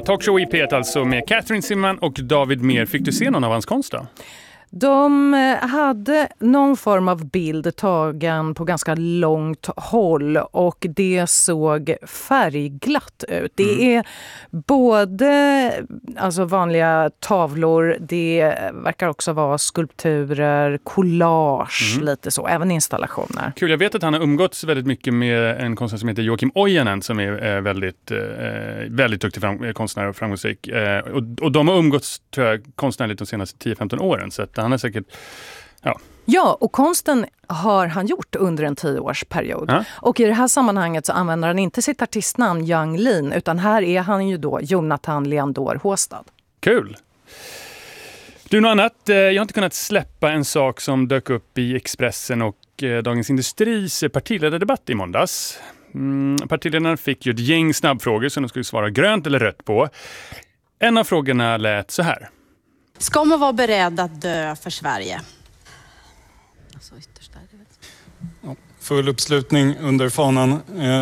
Talkshow i P1 alltså med Catherine Simman och David Mer. Fick du se någon av hans konst då? De hade någon form av bild tagen på ganska långt håll och det såg färgglatt ut. Det är både alltså vanliga tavlor, det verkar också vara skulpturer, collage, lite så, även installationer. Kul, jag vet att han har umgåtts väldigt mycket med en konstnär som heter Joakim Ojanen som är väldigt duktig konstnär och framgångsrik. Och de har umgåtts, tror jag, konstnärligt de senaste 10-15 åren, så att han är säkert... Ja, och konsten har han gjort under en 10-årsperiod. Och i det här sammanhanget så använder han inte sitt artistnamn Yang Lin, utan här är han ju då Jonathan Leandor Håstad. Kul! Du, något annat? Jag har inte kunnat släppa en sak som dök upp i Expressen och Dagens Industris partiledardebatt i måndags. Partiledarna fick ju ett gäng snabbfrågor som de skulle svara grönt eller rött på. En av frågorna lät så här. Ska man vara beredd att dö för Sverige? Alltså ytterst där, det vet jag. Full uppslutning under fanan.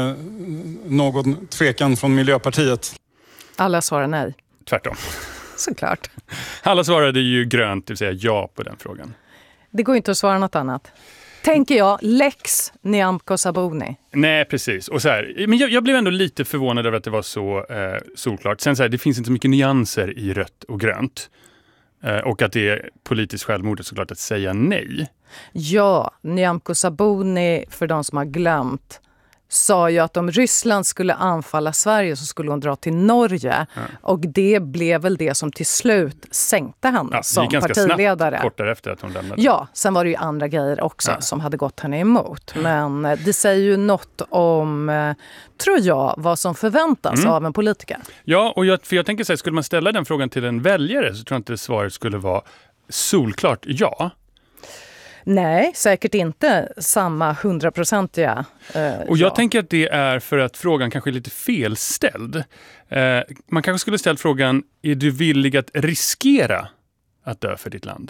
Någon tvekan från Miljöpartiet? Alla svarar nej. Tvärtom. Såklart. Alla svarade ju grönt, det vill säga ja på den frågan. Det går inte att svara något annat. Tänker jag, Lex Nyamko Sabuni. Nej, precis. Och så här, men jag blev ändå lite förvånad över att det var så solklart. Sen så här, det finns inte så mycket nyanser i rött och grönt. Och att det är politiskt självmord såklart att säga nej. Ja, Nyamko Sabuni, för de som har glömt, sa ju att om Ryssland skulle anfalla Sverige så skulle hon dra till Norge. Och det blev väl det som till slut sänkte henne som partiledare. Snabbt, kort därefter att hon lämnade. Ja, sen var det ju andra grejer också som hade gått henne emot. Men det säger ju något om, tror jag, vad som förväntas av en politiker. Ja, och jag tänker så här, skulle man ställa den frågan till en väljare så tror jag inte svaret skulle vara solklart ja. Nej, säkert inte samma 100-procentiga. Och jag tänker att det är för att frågan kanske är lite felställd. Man kanske skulle ställa frågan, är du villig att riskera att dö för ditt land?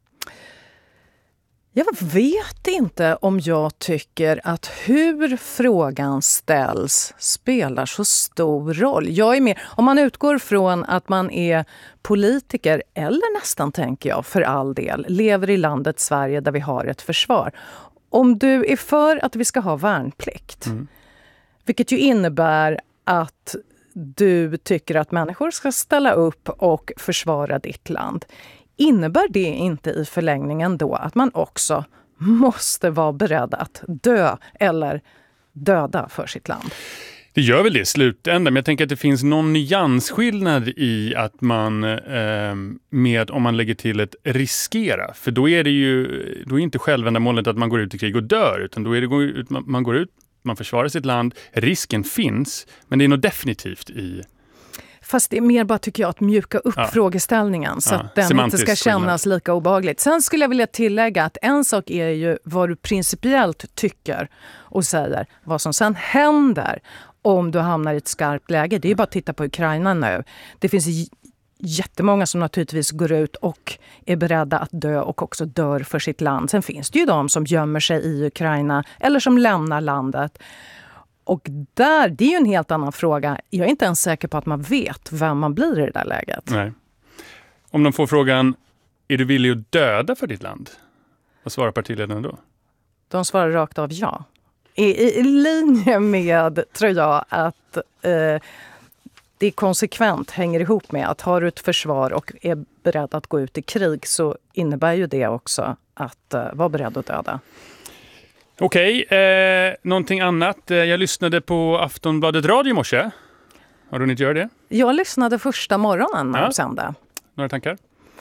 Jag vet inte om jag tycker att hur frågan ställs spelar så stor roll. Jag är mer, om man utgår från att man är politiker, eller nästan tänker jag för all del, lever i landet Sverige där vi har ett försvar. Om du är för att vi ska ha värnplikt, vilket ju innebär att du tycker att människor ska ställa upp och försvara ditt land. Innebär det inte i förlängningen då att man också måste vara beredd att dö eller döda för sitt land? Det gör väl det i slutändan, men jag tänker att det finns någon nyansskillnad i att man med om man lägger till ett riskera. För då är det ju då är inte självändamålet att man går ut i krig och dör, utan då är det man går ut, man försvarar sitt land, risken finns, men det är nog definitivt i... Fast det är mer bara, tycker jag, att mjuka upp frågeställningen så att den inte ska kännas lika obehagligt. Sen skulle jag vilja tillägga att en sak är ju vad du principiellt tycker och säger. Vad som sen händer om du hamnar i ett skarpt läge. Det är ju bara att titta på Ukraina nu. Det finns jättemånga som naturligtvis går ut och är beredda att dö och också dör för sitt land. Sen finns det ju de som gömmer sig i Ukraina eller som lämnar landet. Och det är ju en helt annan fråga. Jag är inte ens säker på att man vet vem man blir i det där läget. Nej. Om de får frågan, är du villig att döda för ditt land? Vad svarar partiledarna då? De svarar rakt av ja. I linje med, tror jag, att det konsekvent hänger ihop med att har du ett försvar och är beredd att gå ut i krig, så innebär ju det också att vara beredd att döda. Okej, någonting annat. Jag lyssnade på Aftonbladet Radio i morse. Har du hunnit göra det? Jag lyssnade första morgonen när de sände. Några tankar?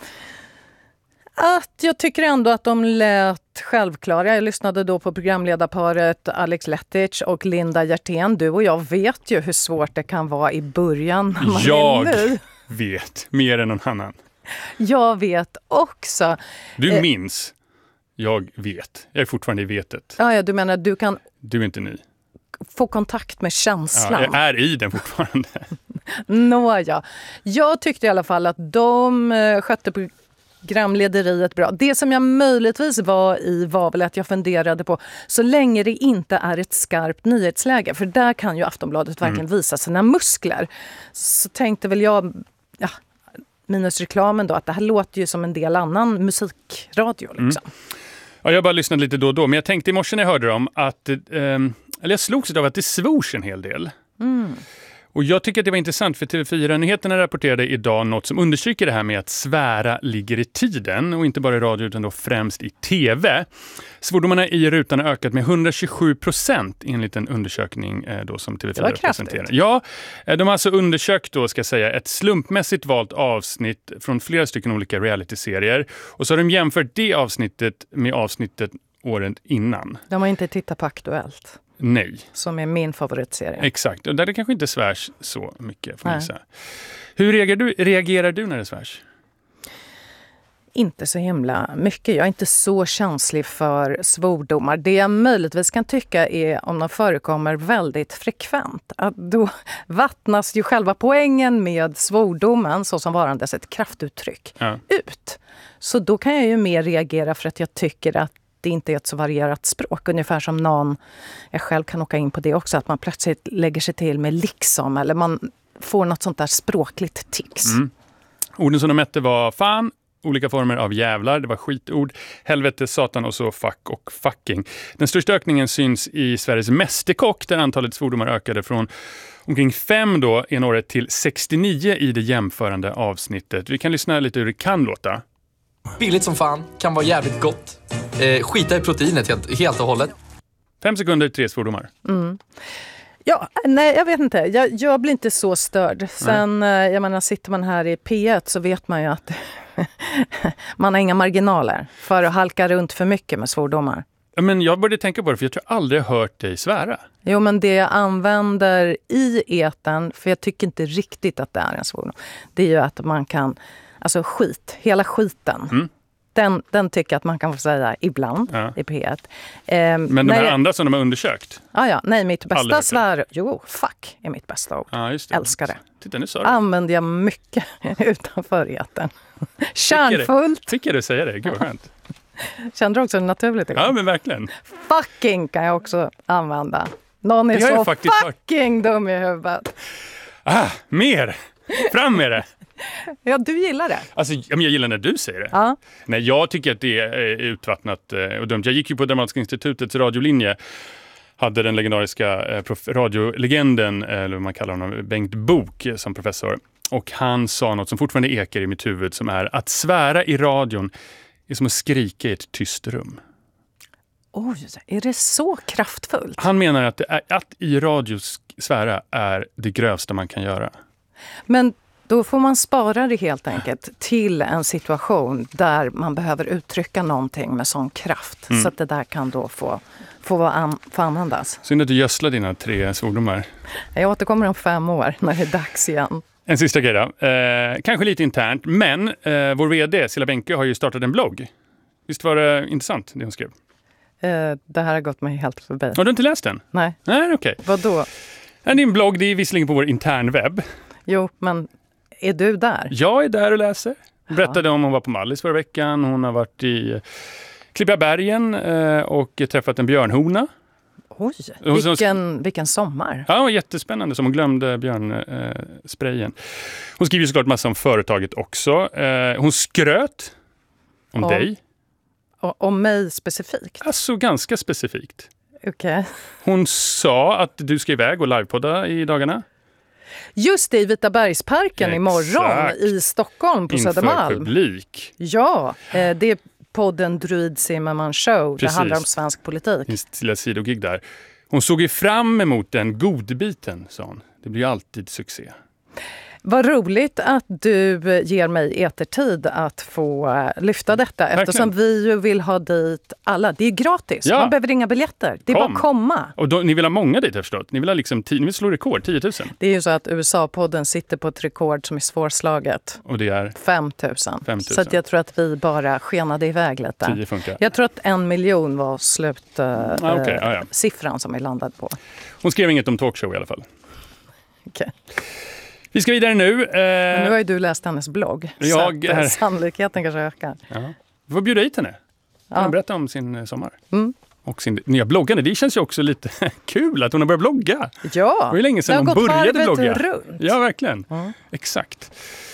Att jag tycker ändå att de lät självklara. Jag lyssnade då på programledarparet Alex Lettich och Linda Hjertén. Du och jag vet ju hur svårt det kan vara i början när man är ny. Vet mer än någon annan. Jag vet också. Du minns. Jag vet. Jag är fortfarande i vetet. Ja, du menar du kan... Du är inte ny. Få kontakt med känslan. Ja, jag är i den fortfarande. Nåja. Jag tyckte i alla fall att de skötte Gramlederiet bra. Det som jag möjligtvis var väl att jag funderade på, så länge det inte är ett skarpt nyhetsläge, för där kan ju Aftonbladet verkligen visa sina muskler. Så tänkte väl jag, minus reklamen då, att det här låter ju som en del annan musikradio liksom. Ja, jag har bara lyssnat lite då och då, men jag tänkte i morse när jag hörde dem att, eller jag slogs av att det svors en hel del. Och jag tycker att det var intressant, för TV4-nyheterna rapporterade idag något som understryker det här med att svära ligger i tiden, och inte bara i radio utan då främst i TV. Svordomarna i rutan har ökat med 127% enligt en undersökning då som TV4 presenterar. Ja, de har alltså undersökt då, ska jag säga, ett slumpmässigt valt avsnitt från flera stycken olika realityserier, och så har de jämfört det avsnittet med avsnittet åren innan. De har inte tittat på Aktuellt. Nej. Som är min favoritserie. Exakt, och där det kanske inte svärs så mycket, får man säga. Hur reagerar du när det svärs? Inte så himla mycket. Jag är inte så känslig för svordomar. Det jag möjligtvis kan tycka är om de förekommer väldigt frekvent. Att då vattnas ju själva poängen med svordomen, så som varandes ett kraftuttryck, ut. Så då kan jag ju mer reagera för att jag tycker att det inte är ett så varierat språk. Ungefär som någon, jag själv kan åka in på det också, att man plötsligt lägger sig till med liksom, eller man får något sånt där språkligt tics. Orden som de mätte var fan, olika former av jävlar, det var skitord, helvete, satan och så fuck och fucking. Den största ökningen syns i Sveriges Mästerkock, där antalet svordomar ökade från omkring 5 då i året till 69 i det jämförande avsnittet. Vi kan lyssna lite hur det kan låta. Billigt som fan, kan vara jävligt gott. Skita i proteinet helt och hållet. 5 sekunder, 3 svordomar. Ja, nej, jag vet inte. Jag blir inte så störd. Sen, jag menar, sitter man här i P1 så vet man ju att man har inga marginaler för att halka runt för mycket med svordomar. Men jag började tänka på det, för jag tror aldrig jag hört dig svära. Jo, men det jag använder i etern, för jag tycker inte riktigt att det är en svordom, det är ju att man kan, alltså skit, hela skiten. Den tycker att man kan få säga ibland i P1. Men de här andra som de har undersökt? Nej, mitt bästa svär... Jo, fuck är mitt bästa ord. Just det. Älskar det. Titta, nu sa du. Använder jag mycket utanför etern. Kärnfullt. Tycker du säger det? Gud vad skönt. Kände du också naturligt? Ja, men verkligen. Fucking kan jag också använda. Någon är så fucking dum i huvudet. Mer! Fram med det! Ja, du gillar det. Alltså, jag gillar när du säger det. Ja. Nej, jag tycker att det är utvattnat och dumt. Jag gick ju på Dramatiska institutets radiolinje. Hade den legendariska radiolegenden, eller vad man kallar honom, Bengt Bok som professor. Och han sa något som fortfarande ekar i mitt huvud, som är att svära i radion är som att skrika i ett tyst rum. Oj, är det så kraftfullt? Han menar att, att i radio svära är det grövsta man kan göra. Men då får man spara det helt enkelt till en situation där man behöver uttrycka någonting med sån kraft. Så att det där kan då få användas. Synd att du gödslar dina 3 svordomar. Jag återkommer om 5 år när det är dags igen. En sista grej då. Kanske lite internt, men vår vd Cilla Benke har ju startat en blogg. Visst var det intressant det hon skrev? Det här har gått mig helt förbi. Har du inte läst den? Nej. Nej, okej. Vadå? Din blogg, det är visserligen på vår internwebb. Jo, men är du där? Jag är där och läser. Berättade om hon var på Mallis förra veckan. Hon har varit i Klippabergen och träffat en björnhona. Oj, vilken sommar. Ja, jättespännande, som hon glömde björnsprayen. Hon skriver ju såklart massa om företaget också. Hon skröt om dig. Om mig specifikt? Alltså ganska specifikt. Okej. Hon sa att du ska iväg och livepodda i dagarna. Just det, i Vitabergsparken imorgon i Stockholm på Södermalm. Inför publik. Ja, det är podden Druid Zimmerman Show. Precis. Det handlar om svensk politik. Finns till ett sidogig där. Hon såg ju fram emot den godbiten, sa hon. Det blir ju alltid succé. Vad roligt att du ger mig etertid att få lyfta detta. Eftersom vi ju vill ha dit alla. Det är gratis. Man behöver inga biljetter. Det är bara att komma. Och ni vill ha många dit, jag förstått. Ni vill ha ni vill slå rekord, 10 000. Det är ju så att USA-podden sitter på ett rekord som är svårslaget. Och det är? 5 000. Så att jag tror att vi bara skenade iväg lite. 10 funkar. Jag tror att 1 miljon var siffran som vi landade på. Hon skrev inget om talkshow i alla fall. Okej. Vi ska vidare nu. Men nu har ju du läst hennes blogg. Jag så att sannolikheten kanske ökar. Ja. Vi får bjuda hit henne. Hon berätta om sin sommar. Och sin nya bloggande. Det känns ju också lite kul att hon har börjat blogga. Ja, det var ju länge sedan hon började blogga. Runt. Ja, verkligen. Exakt.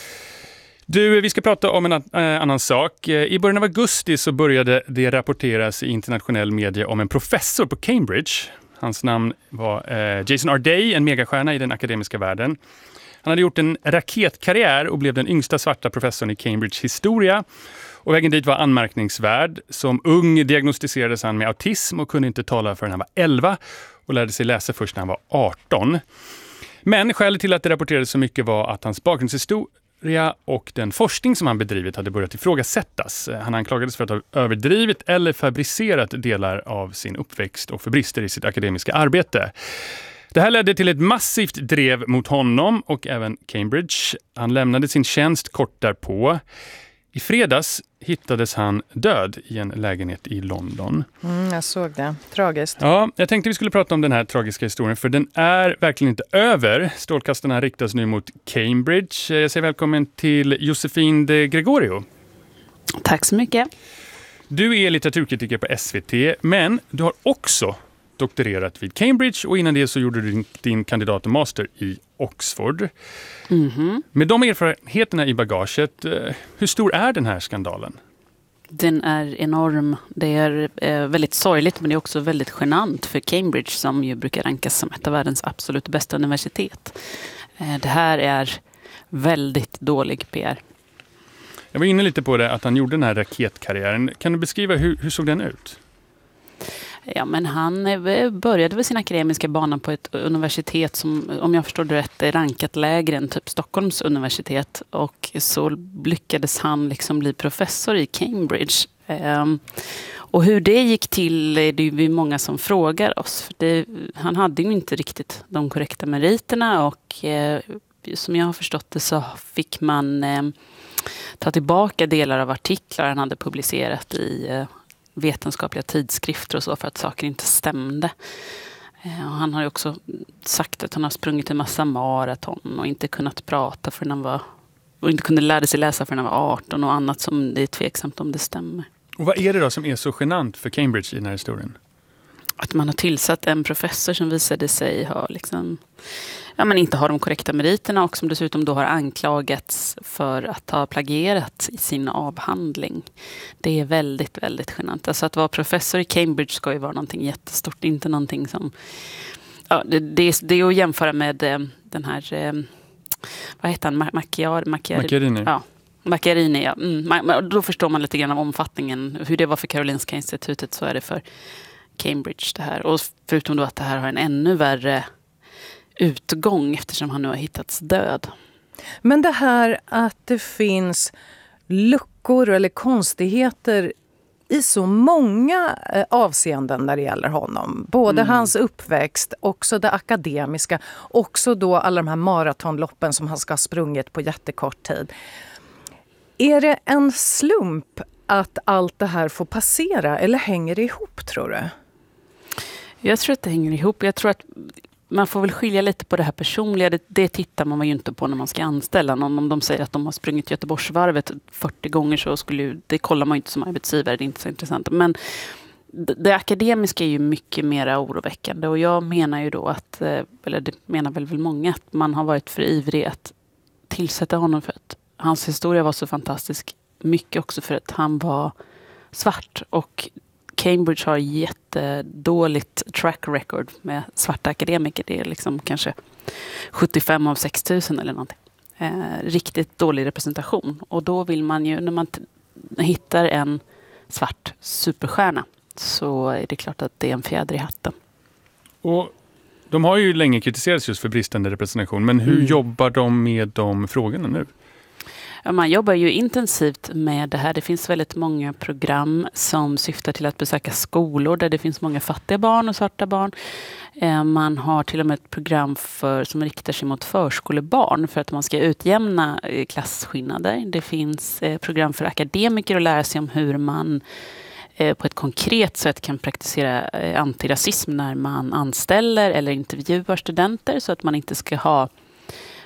Du, vi ska prata om en annan sak. I början av augusti så började det rapporteras i internationell media om en professor på Cambridge. Hans namn var Jason Arday, en megastjärna i den akademiska världen. Han hade gjort en raketkarriär och blev den yngsta svarta professorn i Cambridge historia. Och vägen dit var anmärkningsvärd. Som ung diagnostiserades han med autism och kunde inte tala förrän han var 11 och lärde sig läsa först när han var 18. Men skälet till att det rapporterades så mycket var att hans bakgrundshistoria och den forskning som han bedrivit hade börjat ifrågasättas. Han anklagades för att ha överdrivit eller fabricerat delar av sin uppväxt och för brister i sitt akademiska arbete. Det här ledde till ett massivt drev mot honom och även Cambridge. Han lämnade sin tjänst kort därpå. I fredags hittades han död i en lägenhet i London. Jag såg det. Tragiskt. Ja, jag tänkte vi skulle prata om den här tragiska historien för den är verkligen inte över. Strålkastarna riktas nu mot Cambridge. Jag säger välkommen till Josefin de Gregorio. Tack så mycket. Du är litteraturkritiker på SVT, men du har också doktorerat vid Cambridge och innan det så gjorde du din kandidat och master i Oxford. Med de erfarenheterna i bagaget, hur stor är den här skandalen? Den är enorm. Det är väldigt sorgligt men det är också väldigt genant för Cambridge som ju brukar rankas som ett av världens absolut bästa universitet. Det här är väldigt dålig PR. Jag var inne lite på det att han gjorde den här raketkarriären. Kan du beskriva hur såg den ut? Ja, men han började väl sin akademiska bana på ett universitet som, om jag förstår det rätt, är rankat lägre än typ Stockholms universitet. Och så lyckades han liksom bli professor i Cambridge. Och hur det gick till är det ju många som frågar oss. För han hade ju inte riktigt de korrekta meriterna och som jag har förstått det så fick man ta tillbaka delar av artiklar han hade publicerat i vetenskapliga tidskrifter och så för att saker inte stämde. Och han har ju också sagt att han har sprungit en massa maraton och inte kunnat prata förrän han var och inte kunde lära sig läsa förrän han var 18 och annat som det är tveksamt om det stämmer. Och vad är det då som är så genant för Cambridge i den här historien? Att man har tillsatt en professor som visade sig ha liksom, inte ha de korrekta meriterna och som dessutom då har anklagats för att ha plagierat i sin avhandling. Det är väldigt, väldigt genant. Alltså att vara professor i Cambridge ska ju vara någonting jättestort, inte någonting som... Ja, det är att jämföra med den här... vad heter han? Macchiarini. Ja. Macchiarini, ja. Då förstår man lite grann om omfattningen. Hur det var för Karolinska institutet så är det för Cambridge det här. Och förutom då att det här har en ännu värre utgång eftersom han nu har hittats död. Men det här att det finns luckor eller konstigheter i så många avseenden när det gäller honom. Både hans uppväxt, också det akademiska, också då alla de här maratonloppen som han ska ha sprungit på jättekort tid. Är det en slump att allt det här får passera eller hänger det ihop, tror du? Jag tror att det hänger ihop. Jag tror att man får väl skilja lite på det här personliga. Det tittar man ju inte på när man ska anställa någon. Om de säger att de har sprungit Göteborgsvarvet 40 gånger så det kollar man ju inte som arbetsgivare. Det är inte så intressant. Men det akademiska är ju mycket mer oroväckande. Och jag menar ju då att, eller det menar väl många, att man har varit för ivrig att tillsätta honom för att hans historia var så fantastisk. Mycket också för att han var svart och Cambridge har jättedåligt track record med svarta akademiker. Det är liksom kanske 75 av 6 000 eller någonting. Riktigt dålig representation. Och då vill man ju, när man hittar en svart superstjärna så är det klart att det är en fjäder i hatten. Och de har ju länge kritiserats just för bristande representation. Men hur jobbar de med de frågorna nu? Ja, man jobbar ju intensivt med det här. Det finns väldigt många program som syftar till att besöka skolor där det finns många fattiga barn och svarta barn. Man har till och med ett program som riktar sig mot förskolebarn för att man ska utjämna klasskillnader. Det finns program för akademiker att lära sig om hur man på ett konkret sätt kan praktisera antirasism när man anställer eller intervjuar studenter så att man inte ska ha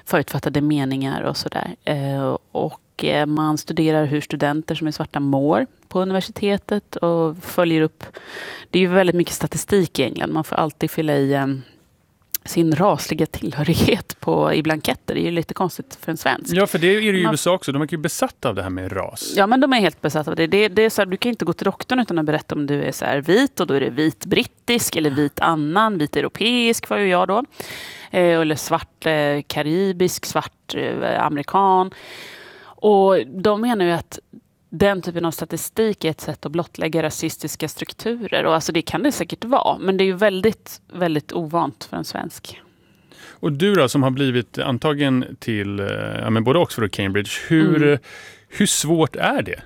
förutfattade meningar och sådär. Och man studerar hur studenter som är svarta mår på universitetet och följer upp. Det är ju väldigt mycket statistik i England. Man får alltid fylla i sin rasliga tillhörighet i blanketter. Det är ju lite konstigt för en svensk. Ja, för det är det i USA också. De är ju besatta av det här med ras. Ja, men de är helt besatta av det. Det är så här, du kan inte gå till doktorn utan att berätta om du är så här vit, och då är det vit brittisk eller vit annan, vit europeisk var ju jag då. Eller svart karibisk, svart amerikan. Och de menar ju att den typen av statistik är ett sätt att blottlägga rasistiska strukturer. Och alltså det kan det säkert vara, men det är ju väldigt, väldigt ovant för en svensk. Och du då, som har blivit antagen till både Oxford och Cambridge, hur svårt är det?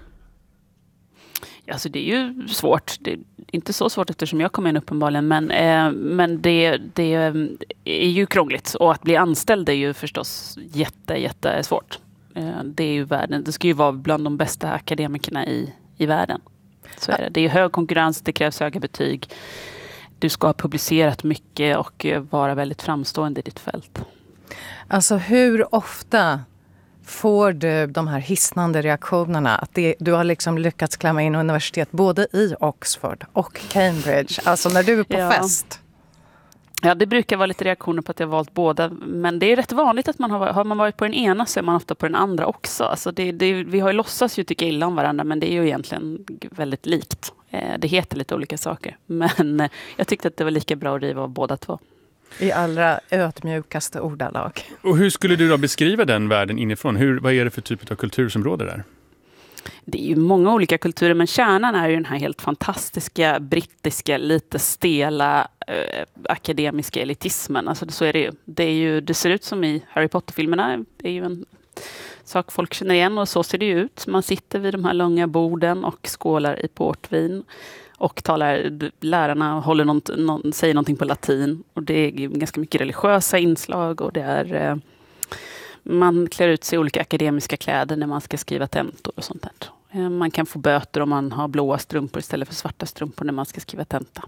Alltså det är ju svårt. Det är inte så svårt eftersom jag kom in uppenbarligen, men det är ju krångligt. Och att bli anställd är ju förstås jättesvårt. Det är ju världen. Det ska ju vara bland de bästa akademikerna i världen. Så är det. Det är ju hög konkurrens, det krävs höga betyg. Du ska ha publicerat mycket och vara väldigt framstående i ditt fält. Alltså hur ofta får du de här hisnande reaktionerna att du har liksom lyckats klämma in universitet både i Oxford och Cambridge? Alltså när du är på fest. Ja, det brukar vara lite reaktioner på att jag har valt båda. Men det är rätt vanligt att har man varit på den ena så är man ofta på den andra också. Alltså vi har ju låtsas ju tycka illa om varandra, men det är ju egentligen väldigt likt. Det heter lite olika saker. Men jag tyckte att det var lika bra att riva av båda två. I allra ödmjukaste ordalag. Och hur skulle du då beskriva den världen inifrån? Vad är det för typ av kultur som råder där? Det är ju många olika kulturer, men kärnan är ju den här helt fantastiska, brittiska, lite stela akademiska elitismen. Alltså så är det ju. Det ser ut som i Harry Potter-filmerna. Det är ju en sak folk känner igen, och så ser det ju ut. Man sitter vid de här långa borden och skålar i portvin. Och lärarna säger någonting på latin. Och det är ganska mycket religiösa inslag, och det är... Man klär ut sig i olika akademiska kläder när man ska skriva tentor och sånt där. Man kan få böter om man har blåa strumpor istället för svarta strumpor när man ska skriva tenta.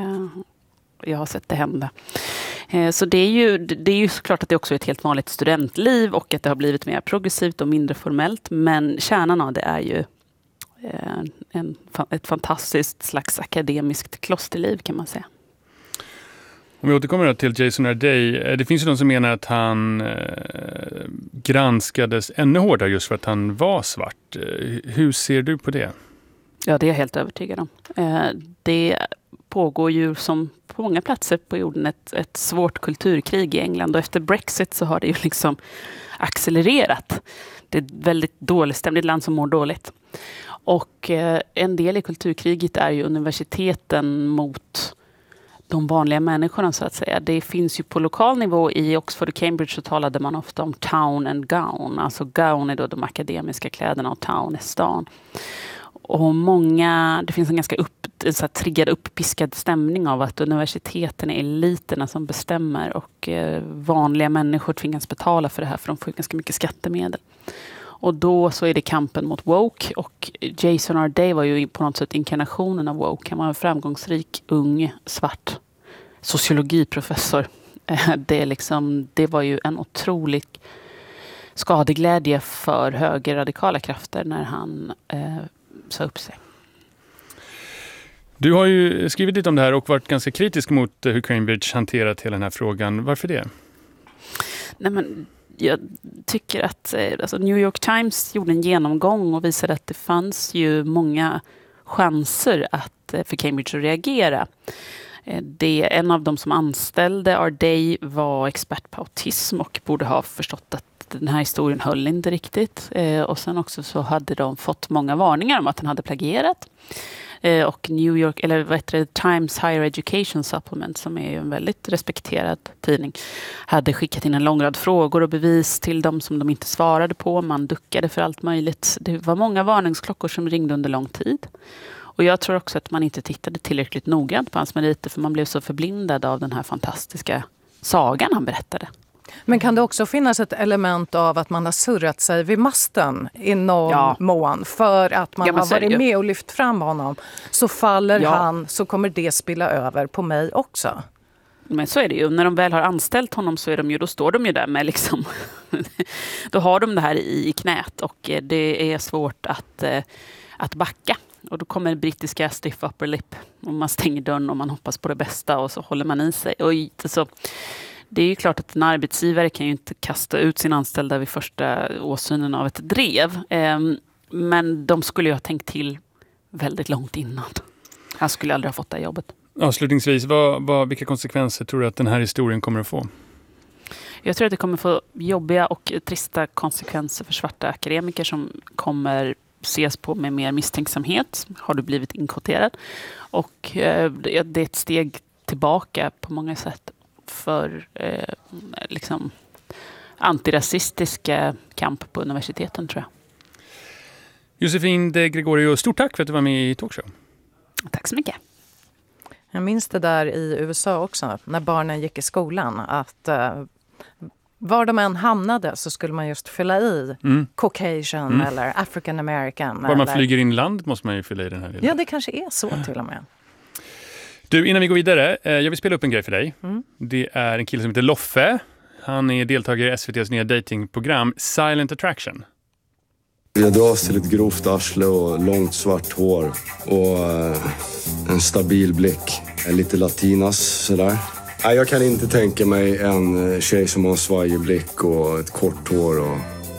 Jag har sett det hända. Så det är ju såklart att det också är ett helt vanligt studentliv och att det har blivit mer progressivt och mindre formellt. Men kärnan av det är ju ett fantastiskt slags akademiskt klosterliv, kan man säga. Om vi återkommer till Jason Arday. Det finns ju de som menar att han granskades ännu hårdare just för att han var svart. Hur ser du på det? Ja, det är jag helt övertygad om. Det pågår ju som på många platser på jorden ett svårt kulturkrig i England. Och efter Brexit så har det ju liksom accelererat. Det är ett väldigt dåligt stämligt land som mår dåligt. Och en del i kulturkriget är ju universiteten mot de vanliga människorna, så att säga. Det finns ju på lokal nivå i Oxford och Cambridge, så talade man ofta om town and gown. Alltså gown är då de akademiska kläderna och town är stan. Och det finns en ganska triggad, uppiskad stämning av att universiteten är eliterna som bestämmer, och vanliga människor tvingas betala för det här, för de får ganska mycket skattemedel. Och då så är det kampen mot woke, och Jason Arday var ju på något sätt inkarnationen av woke. Han var en framgångsrik, ung, svart sociologiprofessor. Det var ju en otrolig skadeglädje för högerradikala krafter när han sa upp sig. Du har ju skrivit lite om det här och varit ganska kritisk mot hur Cambridge hanterat hela den här frågan. Varför det? Nej, men jag tycker att New York Times gjorde en genomgång och visade att det fanns ju många chanser för Cambridge att reagera. En av dem som anställde Arday var expert på autism och borde ha förstått att den här historien höll inte riktigt. Och sen också så hade de fått många varningar om att han hade plagierat. Och Times Higher Education Supplement, som är en väldigt respekterad tidning, hade skickat in en lång rad frågor och bevis till dem som de inte svarade på. Man duckade för allt möjligt. Det var många varningsklockor som ringde under lång tid. Och jag tror också att man inte tittade tillräckligt noggrant på hans meriter, för man blev så förblindad av den här fantastiska sagan han berättade. Men kan det också finnas ett element av att man har surrat sig vid masten i någon mån för att man har varit med och lyft fram honom? Så faller han, så kommer det spilla över på mig också. Men så är det ju. När de väl har anställt honom så är då står de ju där med liksom då har de det här i knät och det är svårt att backa. Och då kommer brittiska stiff upper lip och man stänger dörren och man hoppas på det bästa och så håller man i sig. Och så, det är ju klart att en arbetsgivare kan ju inte kasta ut sin anställda vid första åsynen av ett drev. Men de skulle ju ha tänkt till väldigt långt innan. Han skulle aldrig ha fått det här jobbet. Avslutningsvis, vilka konsekvenser tror du att den här historien kommer att få? Jag tror att det kommer få jobbiga och trista konsekvenser för svarta akademiker som kommer ses på med mer misstänksamhet. Har du blivit inkvoterad? Och det är ett steg tillbaka på många sätt för liksom antirasistiska kamp på universiteten, tror jag. Josefin de Gregorio, stort tack för att du var med i Talkshow. Tack så mycket. Jag minns det där i USA också, när barnen gick i skolan, att var de än hamnade så skulle man just fylla i Caucasian eller African American. Var man flyger in landet måste man ju fylla i den här delen. Ja, det kanske är så till och med. Du, innan vi går vidare, jag vill spela upp en grej för dig. Det är en kille som heter Loffe. Han är deltagare i SVT:s nya datingprogram Silent Attraction. Jag dras till ett grovt arsle och långt svart hår och en stabil blick. Lite latinas sådär. Nej, jag kan inte tänka mig en tjej som har en svajig blick och ett kort hår och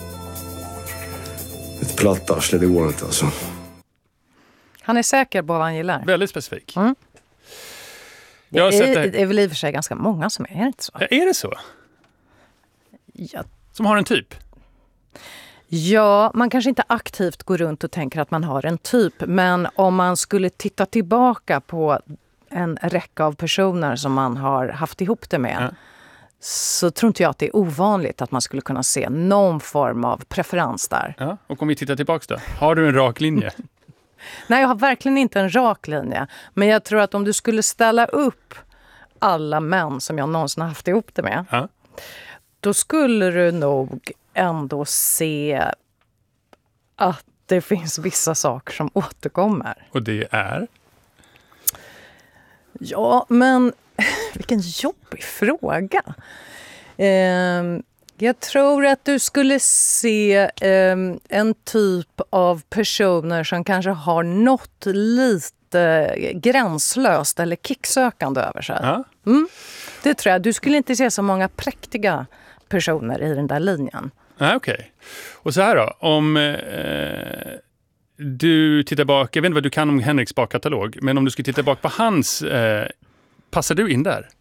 ett platt arsle. Det går inte alltså. Han är säker på vad han gillar. Väldigt specifik. Jag har sett det är väl i och för sig ganska många som är inte så. Är det så? Ja. Som har en typ? Ja, man kanske inte aktivt går runt och tänker att man har en typ. Men om man skulle titta tillbaka på en räcka av personer som man har haft ihop det med, så tror inte jag att det är ovanligt att man skulle kunna se någon form av preferens där. Ja, och om vi tittar tillbaka då? Har du en rak linje? Nej, jag har verkligen inte en rak linje. Men jag tror att om du skulle ställa upp alla män som jag någonsin har haft ihop det med, då skulle du nog ändå se att det finns vissa saker som återkommer. Och det är? Ja, men vilken jobbig fråga. Jag tror att du skulle se en typ av personer som kanske har något lite gränslöst eller kicksökande över sig. Det tror jag. Du skulle inte se så många präktiga personer i den där linjen. Okej. Och så här då, om du tittar bak, jag vet inte vad du kan om Henriks bakkatalog, men om du skulle titta bak på hans, passar du in där?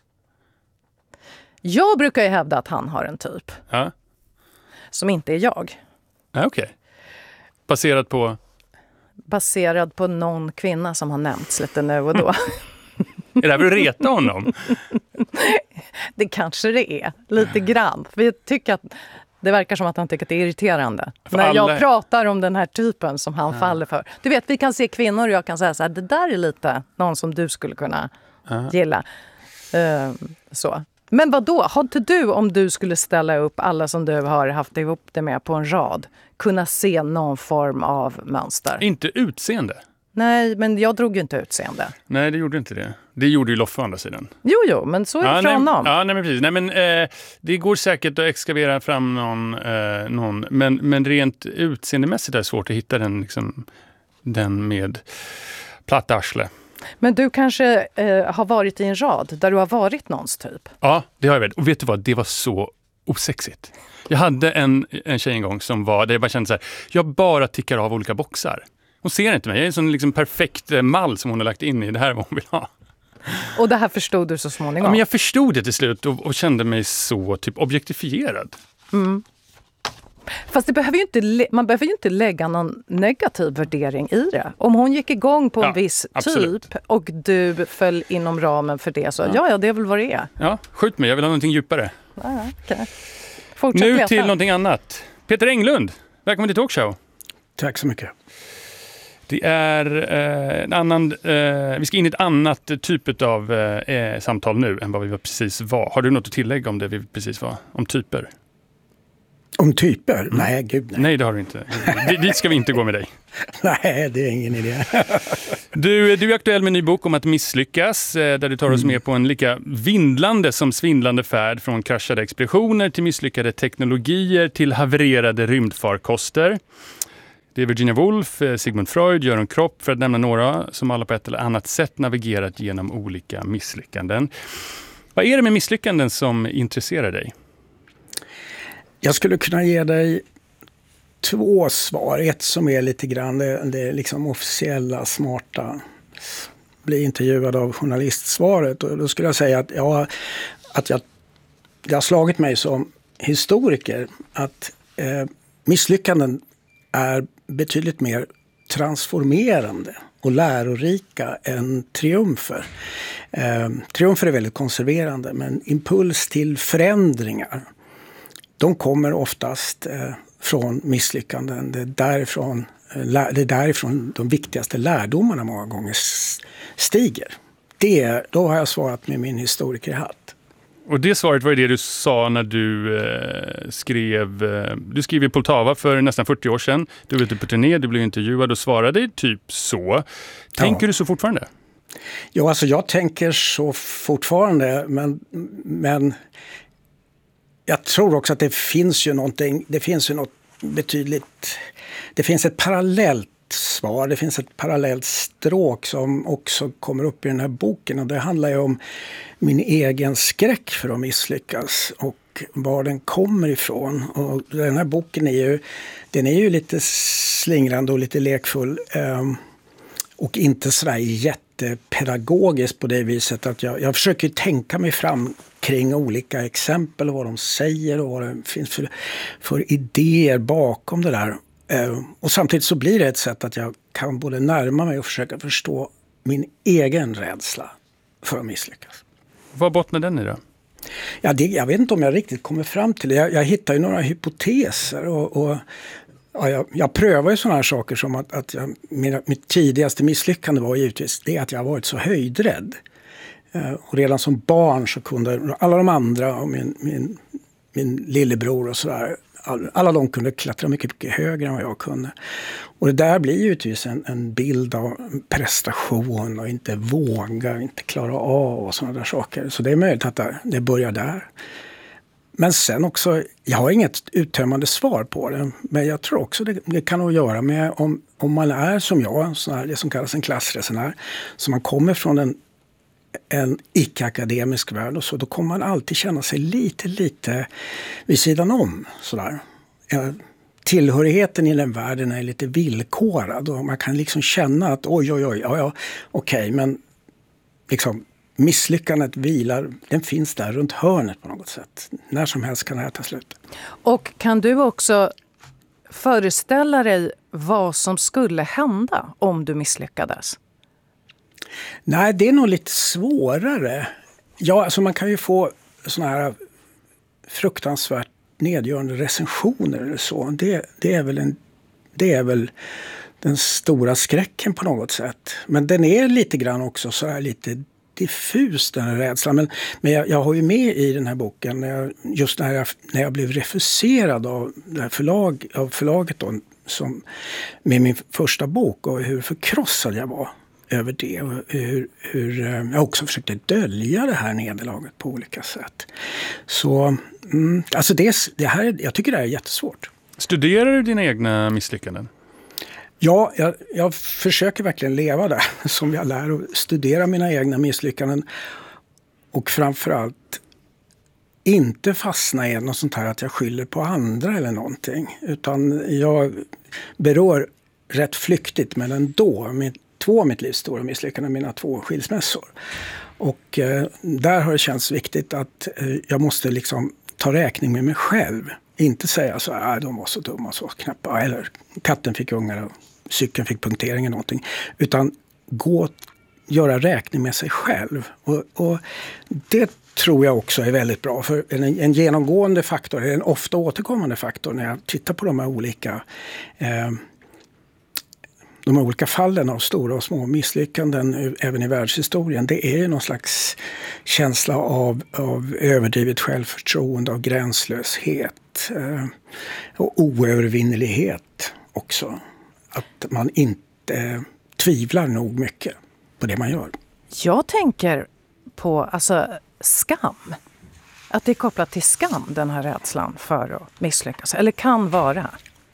Jag brukar ju hävda att han har en typ som inte är jag. Okej. Baserat på? Baserad på någon kvinna som har nämnts lite nu och då. Är det här för att reta honom? Det kanske det är, lite grann. För jag tycker att det verkar som att han tycker att det är irriterande. För när jag pratar om den här typen som han faller för. Du vet, vi kan se kvinnor och jag kan säga så här, det där är lite någon som du skulle kunna gilla. Så. Men vad då? Har inte du, om du skulle ställa upp alla som du har haft ihop det med på en rad, kunna se någon form av mönster? Inte utseende. Nej, men jag drog ju inte utseende. Nej, det gjorde inte det. Det gjorde ju Loffe å andra sidan. Jo, men så är det från honom. Ja, nej, men precis. Nej, men det går säkert att exkavera fram någon men rent utseendemässigt är det svårt att hitta den, liksom, den med platt arsle. Men du kanske har varit i en rad där du har varit någons typ? Ja, det har jag väl. Och vet du vad? Det var så osexigt. Jag hade en tjej en gång som var, där jag bara kände så här, jag bara tickar av olika boxar. Hon ser inte mig. Jag är en sån liksom perfekt mall som hon har lagt in i. Det här är vad hon vill ha. Och det här förstod du så småningom? Ja, men jag förstod det till slut och kände mig så typ objektifierad. Fast det behöver ju inte, man behöver ju inte lägga någon negativ värdering i det. Om hon gick igång på en viss typ och du föll inom ramen för det, så ja, det är väl vad det är. Ja, skjut mig. Jag vill ha någonting djupare. Okay. Nu till någonting annat. Peter Englund, välkommen till Talkshow. Tack så mycket. Det är en annan, vi ska in i ett annat typ av samtal nu än vad vi precis var. Har du något att tillägga om det vi precis var? Om typer? Om typer? Nej, gud nej. Nej, det har du inte. Dit ska vi inte gå med dig. Nej, det är ingen idé. Du är aktuell med en ny bok om att misslyckas, där du tar oss med på en lika vindlande som svindlande färd från kraschade expeditioner till misslyckade teknologier till havererade rymdfarkoster. Det är Virginia Woolf, Sigmund Freud, Göran Kropp för att nämna några som alla på ett eller annat sätt navigerat genom olika misslyckanden. Vad är det med misslyckanden som intresserar dig? Jag skulle kunna ge dig 2 svar. Ett som är lite grann det liksom officiella, smarta, bli intervjuad av journalistsvaret. Och då skulle jag säga att det har slagit mig som historiker att misslyckanden är betydligt mer transformerande och lärorika än triumfer. Triumfer är väldigt konserverande, men impuls till förändringar, de kommer oftast från misslyckanden. Det är därifrån de viktigaste lärdomarna många gånger stiger. Då har jag svarat med min historikerhatt. Och det svaret var det du sa när du skrev i Poltava för nästan 40 år sedan. Du var ute på turné, du blev intervjuad och svarade typ så. Tänker du så fortfarande? Ja, alltså jag tänker så fortfarande, men jag tror också att det finns ett parallellt svar, det finns ett parallellt stråk som också kommer upp i den här boken, och det handlar ju om min egen skräck för att misslyckas och var den kommer ifrån. Och den här boken är ju lite slingrande och lite lekfull och inte sådär jättepedagogisk på det viset att jag försöker tänka mig fram kring olika exempel och vad de säger och vad det finns för idéer bakom det där. Och samtidigt så blir det ett sätt att jag kan både närma mig och försöka förstå min egen rädsla för att misslyckas. Vad bottnar den i då? Ja, jag vet inte om jag riktigt kommer fram till det. Jag hittar ju några hypoteser och jag prövar ju sådana här saker som att mitt tidigaste misslyckande var givetvis det att jag varit så höjdrädd. Och redan som barn så kunde alla de andra och min lillebror och sådär, alla de kunde klättra mycket, mycket högre än vad jag kunde. Och det där blir ju givetvis en bild av prestation och inte våga, inte klara av och sådana där saker. Så det är möjligt att det börjar där. Men sen också, jag har inget uttömmande svar på det. Men jag tror också det kan nog göra med om man är som jag, det som kallas en klassresenär. Så man kommer från en icke-akademisk värld och så, då kommer man alltid känna sig lite vid sidan om. Sådär. Tillhörigheten i den världen är lite villkorad och man kan liksom känna att okej, men liksom misslyckandet vilar, den finns där runt hörnet på något sätt. När som helst kan det här ta slut. Och kan du också föreställa dig vad som skulle hända om du misslyckades? Nej, det är nog lite svårare. Ja, alltså man kan ju få såna här fruktansvärt nedgörande recensioner eller så. Det är väl den stora skräcken på något sätt. Men den är lite grann också så här lite diffus, den här rädslan. Men jag har ju med i den här boken, just när jag blev refuserad av det här förlaget då, med min första bok, och hur förkrossad jag var över det. Och hur jag också försökte dölja det här nederlaget på olika sätt. Så alltså det här, jag tycker det här är jättesvårt. Studerar du dina egna misslyckanden? Ja, jag försöker verkligen leva där som jag lär och studera mina egna misslyckanden. Och framförallt inte fastna i något sånt här att jag skyller på andra eller någonting. Utan jag berör rätt flyktigt, men ändå två av mitt livs stora misslyckanden, mina 2 skilsmässor. Och där har det känts viktigt att jag måste liksom ta räkning med mig själv. Inte säga så här, de var så dumma, så knappa, eller katten fick ungar och cykeln fick punktering eller någonting. Utan göra räkning med sig själv. Och det tror jag också är väldigt bra. För en genomgående faktor, en ofta återkommande faktor när jag tittar på de här olika de olika fallen av stora och små misslyckanden även i världshistorien, det är ju någon slags känsla av överdrivet självförtroende, av gränslöshet och oövervinnelighet också. Att man inte tvivlar nog mycket på det man gör. Jag tänker på skam. Att det är kopplat till skam, den här rädslan för att misslyckas. Eller kan vara.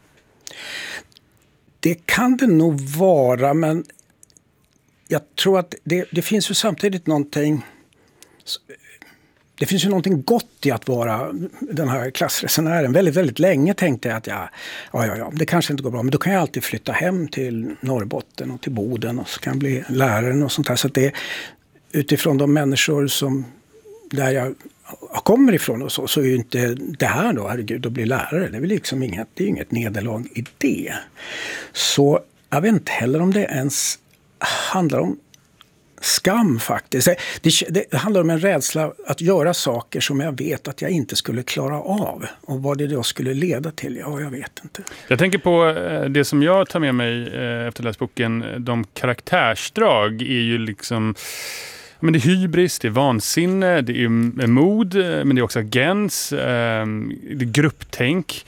Det kan det nog vara, men jag tror att det finns ju samtidigt någonting... Det finns ju någonting gott i att vara den här klassresenären. Väldigt, väldigt länge tänkte jag att det kanske inte går bra. Men då kan jag alltid flytta hem till Norrbotten och till Boden och så kan jag bli lärare och sånt där. Så att det är utifrån de människor som där jag kommer ifrån och så är ju inte det här då, herregud, att bli lärare. Det är väl liksom inget nederlag i det. Så jag vet inte heller om det ens handlar om skam faktiskt. Det handlar om en rädsla att göra saker som jag vet att jag inte skulle klara av. Och vad det då skulle leda till, jag vet inte. Jag tänker på det som jag tar med mig efter att läsa boken. De karaktärsdrag är ju liksom... Men det är hybris, det är vansinne, det är mod, men det är också agens, det är grupptänk.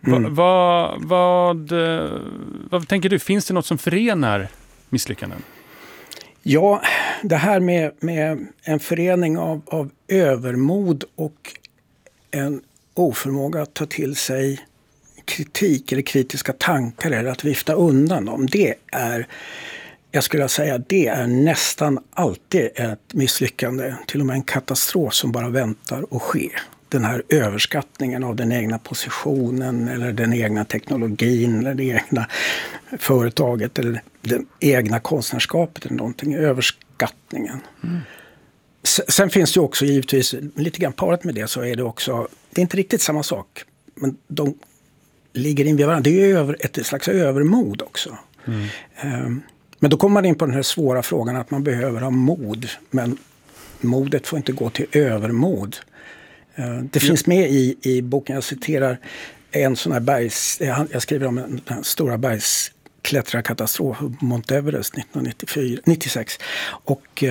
Vad tänker du? Finns det något som förenar misslyckanden? Ja, det här med en förening av övermod och en oförmåga att ta till sig kritik eller kritiska tankar eller att vifta undan dem, det är... Jag skulle säga att det är nästan alltid ett misslyckande, till och med en katastrof som bara väntar att ske. Den här överskattningen av den egna positionen eller den egna teknologin eller det egna företaget eller det egna konstnärskapet eller någonting. Överskattningen. Sen finns det också givetvis, lite grann parat med det så är det också, det är inte riktigt samma sak, men de ligger in vid varandra. Det är ju ett slags övermod också. Men då kommer man in på den här svåra frågan att man behöver ha mod. Men modet får inte gå till övermod. Det finns med i boken, jag citerar en sån här jag skriver om den stora bergsklättrarkatastrof på Mount Everest 1996. Och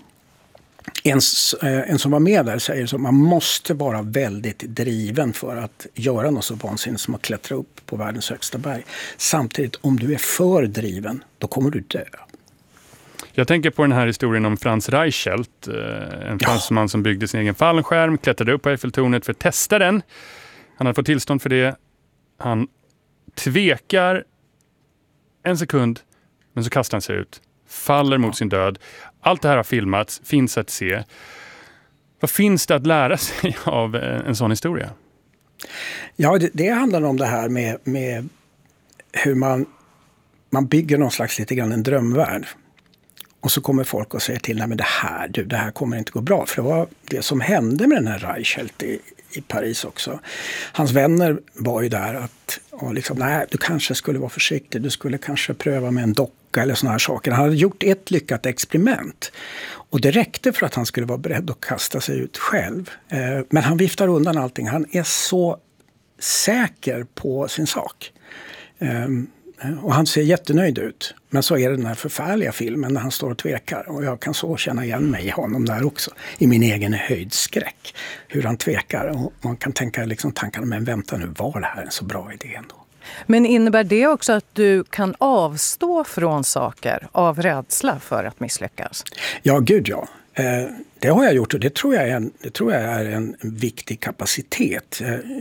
en som var med där säger så, man måste vara väldigt driven för att göra något så vansinnigt som att klättra upp på världens högsta berg. Samtidigt, om du är för driven, då kommer du dö. Jag tänker på den här historien om Franz Reichelt, en fransman som byggde sin egen fallskärm, klättrade upp på Eiffeltornet för att testa den. Han hade fått tillstånd för det. Han tvekar en sekund, men så kastar han sig ut. Faller mot sin död. Allt det här har filmats, finns att se. Vad finns det att lära sig av en sån historia? Ja, det handlar om det här med hur man bygger någon slags lite grann en drömvärld. Och så kommer folk och säger till, nej men det här kommer inte gå bra. För det var det som hände med den här Reichelt i Paris också. Hans vänner var ju där och liksom, nej du kanske skulle vara försiktig. Du skulle kanske pröva med en docka eller såna här saker. Han hade gjort ett lyckat experiment. Och det räckte för att han skulle vara beredd att kasta sig ut själv. Men han viftar undan allting. Han är så säker på sin sak. Och han ser jättenöjd ut. Men så är det den här förfärliga filmen när han står och tvekar. Och jag kan så känna igen mig i honom där också. I min egen höjdskräck. Hur han tvekar. Och man kan tänka liksom tankarna, men vänta nu, var det här en så bra idé ändå? Men innebär det också att du kan avstå från saker av rädsla för att misslyckas? Ja, gud ja. Det har jag gjort och det tror jag är en viktig kapacitet.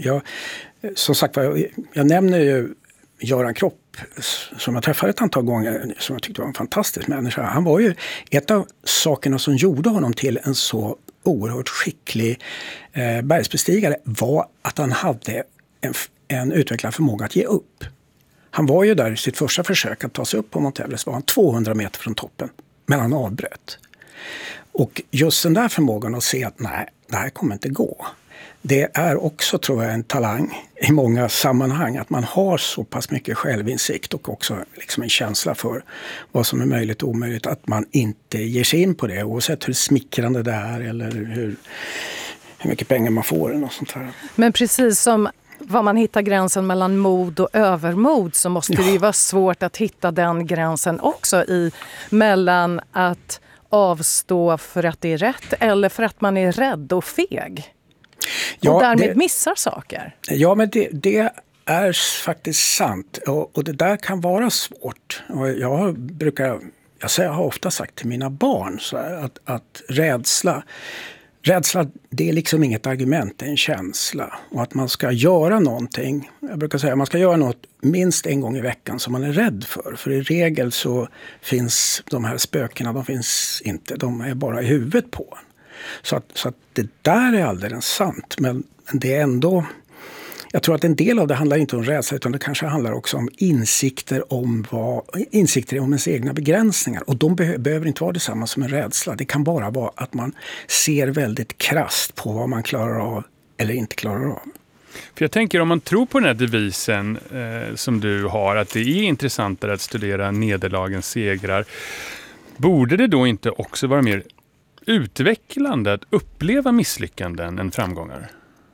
Som sagt, jag nämner ju Göran Kropp som jag träffade ett antal gånger som jag tyckte var en fantastisk människa. Han var ju ett av sakerna som gjorde honom till en så oerhört skicklig bergsbestigare var att han hade en utvecklad förmåga att ge upp. Han var ju där i sitt första försök att ta sig upp på Mount Everest var han 200 meter från toppen, men han avbröt. Och just den där förmågan att se att nej, det här kommer inte gå. Det är också, tror jag, en talang i många sammanhang att man har så pass mycket självinsikt och också liksom en känsla för vad som är möjligt och omöjligt, att man inte ger sig in på det oavsett hur smickrande det är eller hur mycket pengar man får eller något sånt här. Men precis som var man hittar gränsen mellan mod och övermod, så måste det ju vara svårt att hitta den gränsen också mellan att avstå för att det är rätt eller för att man är rädd och feg. Och därmed missar saker. Ja, men det är faktiskt sant. Och det där kan vara svårt. Och jag har ofta sagt till mina barn så här, att rädsla, det är liksom inget argument, det är en känsla. Och att man ska göra någonting, jag brukar säga att man ska göra något minst en gång i veckan som man är rädd för. För i regel så finns de här spökena, de finns inte, de är bara i huvudet på en. Så att det där är alldeles sant, men det är ändå... Jag tror att en del av det handlar inte om rädsla, utan det kanske handlar också om insikter om ens egna begränsningar. Och de behöver inte vara detsamma som en rädsla. Det kan bara vara att man ser väldigt krasst på vad man klarar av eller inte klarar av. För jag tänker, om man tror på den här devisen som du har, att det är intressantare att studera nederlagens segrar, borde det då inte också vara mer utvecklande att uppleva misslyckanden än framgångar?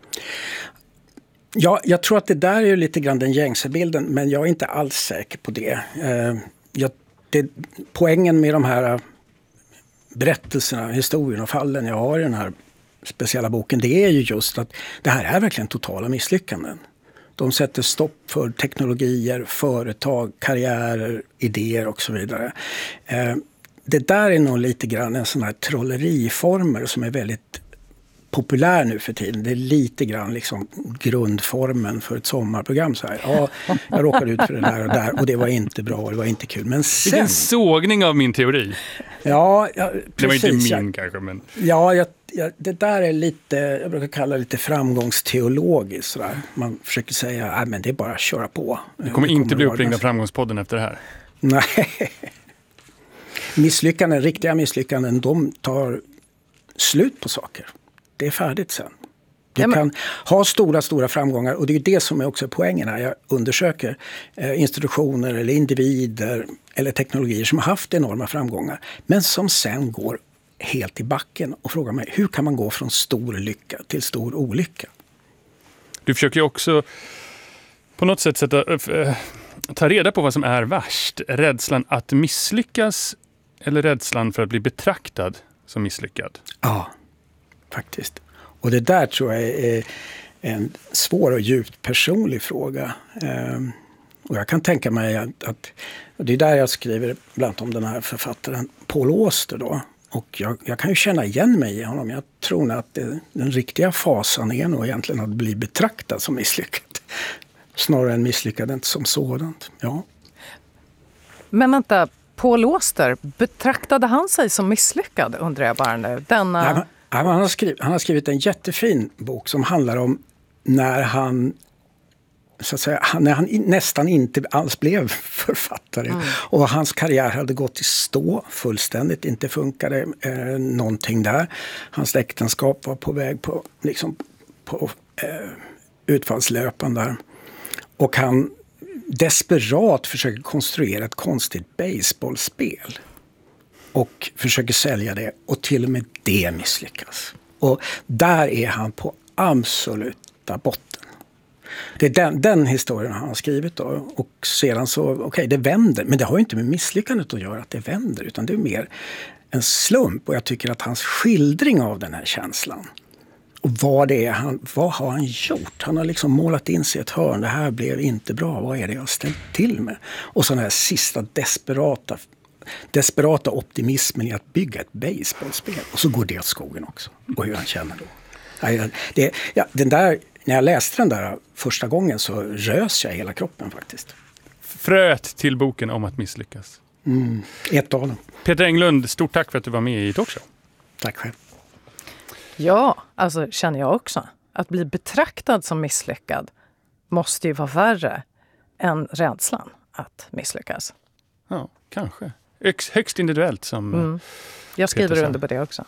Ja, jag tror att det där är ju lite grann den gängse bilden, men jag är inte alls säker på det. Poängen med de här berättelserna, historierna och fallen jag har i den här speciella boken, det är ju just att det här är verkligen totala misslyckanden. De sätter stopp för teknologier, företag, karriärer, idéer och så vidare. Det där är nog lite grann en sån här trolleriformer som är väldigt populär nu för tiden. Det är lite grann liksom grundformen för ett sommarprogram. Så här. Ja, jag råkade ut för det där och det var inte bra och det var inte kul. Men sen... Det är en sågning av min teori. Ja, precis. Det var inte min kanske, men... Ja, det där är lite, jag brukar kalla det lite framgångsteologiskt. Så där. Man försöker säga, men det är bara att köra på. Det kommer inte bli uppringd av Framgångspodden efter det här. Nej. Riktiga misslyckanden, de tar slut på saker. Det är färdigt sen. Du kan ha stora framgångar, och det är det som är också poängen när jag undersöker institutioner eller individer eller teknologier som har haft enorma framgångar, men som sen går helt i backen, och frågar mig, hur kan man gå från stor lycka till stor olycka? Du försöker ju också på något sätt ta reda på vad som är värst. Rädslan att misslyckas eller rädslan för att bli betraktad som misslyckad? Ja, faktiskt. Och det där tror jag är en svår och djupt personlig fråga. Och jag kan tänka mig att och det är där jag skriver bland om den här författaren Paul Auster då. Och jag kan ju känna igen mig i honom. Jag tror att den riktiga fasan är nog egentligen att bli betraktad som misslyckad. Snarare än misslyckad som sådant. Ja. Men vänta, Paul Auster, betraktade han sig som misslyckad, undrar jag bara nu? Han har skrivit en jättefin bok som handlar om när han nästan inte alls blev författare. Och hans karriär hade gått i stå fullständigt. Inte funkade någonting där. Hans äktenskap var på väg på utfallslöpan där. Och han desperat försöker konstruera ett konstigt baseballspel. Och försöker sälja det, och till och med det misslyckas. Och där är han på absoluta botten. Det är den historien han har skrivit då. Och sedan så, det vänder. Men det har ju inte med misslyckandet att göra att det vänder, utan det är mer en slump. Och jag tycker att hans skildring av den här känslan, och vad har han gjort? Han har liksom målat in sig i ett hörn. Det här blev inte bra. Vad är det jag har ställt till med? Och så den här sista desperata optimismen i att bygga ett baseballspel. Och så går det åt skogen också. Och hur han känner då. När jag läste den där första gången så rös jag hela kroppen faktiskt. Fröet till boken om att misslyckas. Ett av dem. Peter Englund, stort tack för att du var med i Talkshow. Tack själv. Ja, alltså känner jag också. Att bli betraktad som misslyckad måste ju vara värre än rädslan att misslyckas. Ja, kanske. Högst individuellt som... Jag skriver under på det också.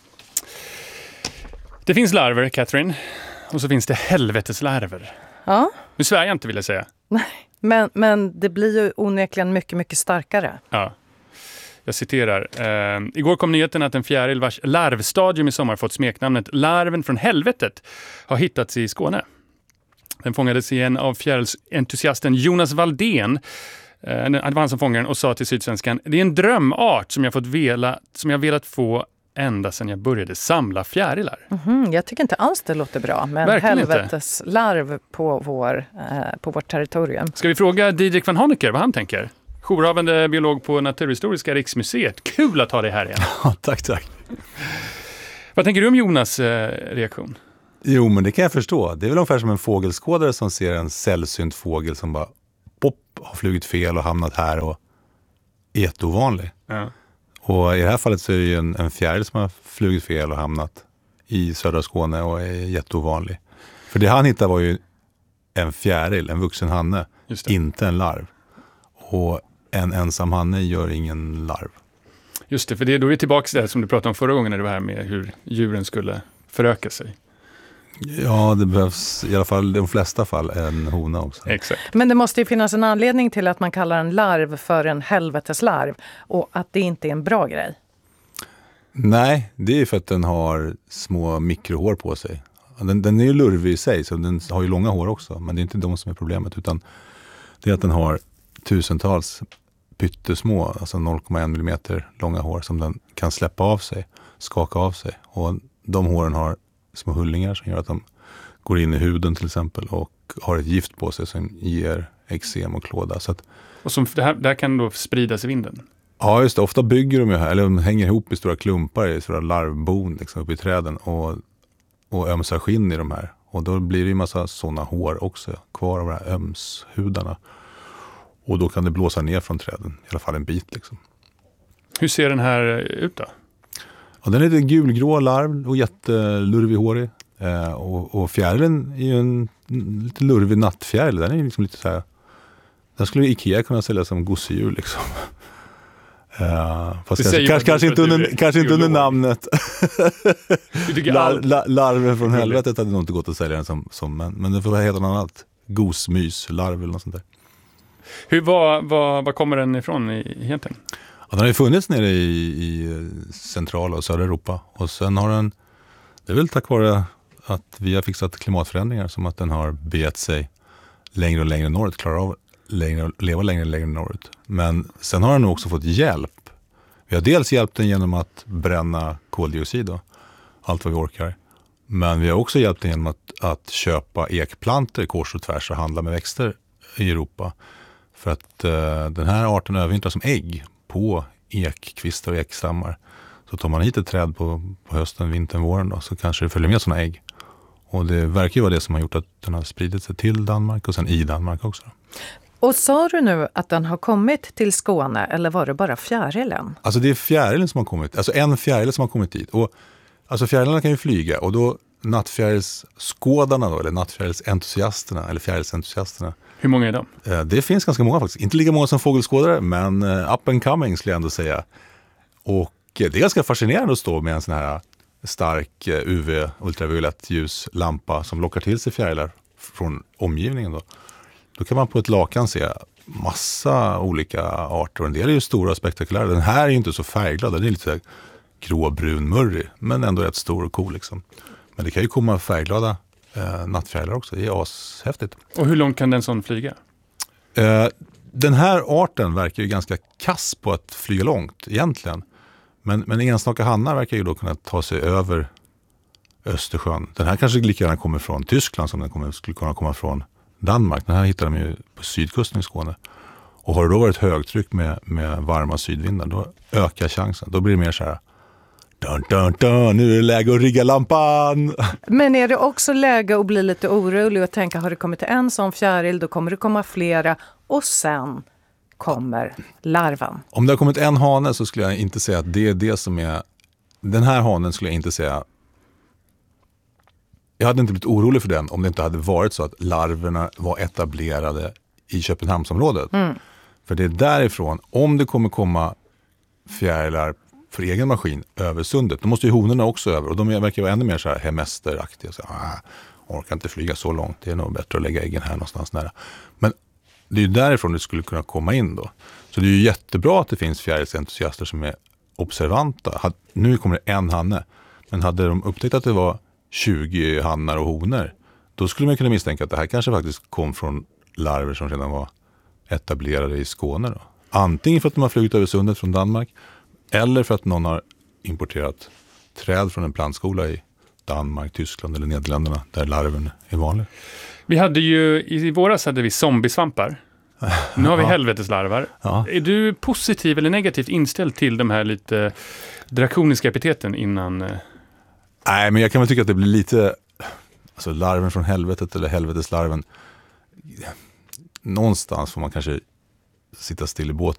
Det finns larver, Catherine. Och så finns det helveteslarver. Ja. Nu svär jag inte, vill jag säga. Nej, men det blir ju onekligen mycket, mycket starkare. Ja. Jag citerar. Igår kom nyheten att en fjäril vars larvstadium i sommar fått smeknamnet larven från helvetet har hittats i Skåne. Den fångades igen av fjärilsentusiasten Jonas Valdén. Det var han som fångade den och sa till Sydsvenskan: det är en drömart som jag velat få ända sedan jag började samla fjärilar. Jag tycker inte alls det låter bra med en helveteslarv på vårt territorium. Ska vi fråga Didrik van Honecker vad han tänker? Jourhavande biolog på Naturhistoriska riksmuseet. Kul att ha dig här igen. Ja, tack. Vad tänker du om Jonas reaktion? Jo, men det kan jag förstå. Det är väl ungefär som en fågelskådare som ser en sällsynt fågel som bara har flugit fel och hamnat här och är jätteovanlig. Ja. Och i det här fallet så är det ju en fjäril som har flugit fel och hamnat i södra Skåne och är jätteovanlig. För det han hittade var ju en fjäril, en vuxen hanne, inte en larv. Och en ensam hanne gör ingen larv. Just det, för då är vi tillbaka där som du pratade om förra gången när det var här med hur djuren skulle föröka sig. Ja, det behövs i alla fall i de flesta fall en hona också. Exakt. Men det måste ju finnas en anledning till att man kallar en larv för en helveteslarv och att det inte är en bra grej. Nej, det är för att den har små mikrohår på sig. Den är ju lurvig i sig, så den har ju långa hår också. Men det är inte de som är problemet, utan det är att den har tusentals pyttesmå, alltså 0,1 millimeter långa hår som den kan släppa av sig, skaka av sig. Och de håren har små hullningar som gör att de går in i huden till exempel och har ett gift på sig som ger eksem och klåda. Så att, och som det här kan då spridas i vinden? Ja, just det. Ofta bygger de ju här, eller de hänger ihop i stora klumpar i stora larvbon liksom, uppe i träden och ömsar skinn i de här. Och då blir det ju massa sådana hår också kvar av de här ömshudarna. Och då kan det blåsa ner från träden, i alla fall en bit liksom. Hur ser den här ut då? Ja, den är lite gulgrå larv och jättelurvig-hårig. Och fjärilen är ju en lite lurvig nattfjäril. Den är liksom lite så här. Den skulle Ikea kunna sälja som gosedjur liksom. Fast kanske inte under namnet. Larven från helvetet hade nog inte gått att sälja den som men det får vara helt annat. Gosmys, larv eller något sånt där. Var kommer den ifrån egentligen? Ja, den har ju funnits nere i centrala och södra Europa. Och sen har den, det är väl tack vare att vi har fixat klimatförändringar som att den har begett sig längre och längre norrut, klarar av leva längre och längre norrut. Men sen har den också fått hjälp. Vi har dels hjälpt den genom att bränna koldioxid och allt vad vi orkar. Men vi har också hjälpt den genom att köpa ekplantor kors och tvärs och handla med växter i Europa. För att den här arten övervintrar som ägg på ekkvistar och ekstammar. Så tar man hit ett träd på hösten, vintern, våren då, så kanske det följer med sådana ägg. Och det verkar ju vara det som har gjort att den har spridit sig till Danmark och sen i Danmark också. Och sa du nu att den har kommit till Skåne eller var det bara fjärilen? Alltså det är fjärilen som har kommit, alltså en fjäril som har kommit dit. Och alltså fjärilarna kan ju flyga och då nattfjärilsskådarna då, eller nattfjärilsentusiasterna eller fjärilsentusiasterna. Hur många är de? Det finns ganska många faktiskt. Inte lika många som fågelskådare, men up and coming skulle jag ändå säga. Och det är ganska fascinerande att stå med en sån här stark UV, ultraviolett ljuslampa som lockar till sig fjärilar från omgivningen då. Då kan man på ett lakan se massa olika arter. Och en del är ju stora och spektakulära. Den här är ju inte så färgglad. Den är lite så här grå-brun murrig, men ändå rätt stor och cool liksom. Men det kan ju komma färgglada nattfjärilar också. Det är ashäftigt. Och hur långt kan den sån flyga? Den här arten verkar ju ganska kass på att flyga långt egentligen. Men enstaka hannar verkar ju då kunna ta sig över Östersjön. Den här kanske lika gärna kommer från Tyskland som den skulle kunna komma från Danmark. Den här hittar de ju på sydkusten i Skåne. Och har det då varit högtryck med varma sydvindar, då ökar chansen. Då blir det mer så här, dun, dun, dun, nu är det läge att rigga lampan. Men är det också läge att bli lite orolig och tänka, har det kommit en sån fjäril, då kommer det komma flera och sen kommer larven. Om det har kommit en hane så skulle jag inte säga att det är det som är, den här hanen skulle jag inte säga. Jag hade inte blivit orolig för den om det inte hade varit så att larverna var etablerade i Köpenhamnsområdet. För det är därifrån, om det kommer komma fjärilar för egen maskin över sundet, då måste ju honorna också över. Och de verkar vara ännu mer så här hemesteraktiga. Så, orkar inte flyga så långt, det är nog bättre att lägga äggen här någonstans nära. Men det är ju därifrån det skulle kunna komma in då. Så det är ju jättebra att det finns fjärilsentusiaster som är observanta. Nu kommer det en hanne, men hade de upptäckt att det var 20 hannar och honor, då skulle man kunna misstänka att det här kanske faktiskt kom från larver som redan var etablerade i Skåne då. Antingen för att de har flugit över sundet från Danmark eller för att någon har importerat träd från en plantskola i Danmark, Tyskland eller Nederländerna där larven är vanlig. Vi hade ju, i våras hade vi zombiesvampar. Nu har vi helveteslarvar. Ja. Är du positiv eller negativt inställd till de här lite drakoniska epiteten innan? Nej, men jag kan väl tycka att det blir lite, alltså larven från helvetet eller helveteslarven. Någonstans får man kanske sitta still i båten